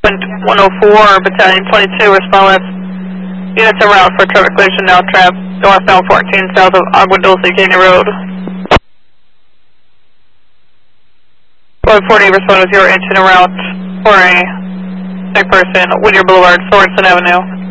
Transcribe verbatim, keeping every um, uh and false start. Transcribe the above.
one oh four, Battalion twenty-two, respond with units en route for traffic collision now, trap northbound fourteen, south of Agua Dulce Canyon Road. one forty, respond with your engine en route for a sick person, Whittier Boulevard, Sorensen Avenue.